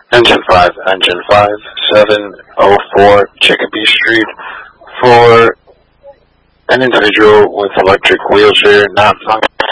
Engine 5, 704 Chicopee Street for an individual with electric wheelchair not functioning.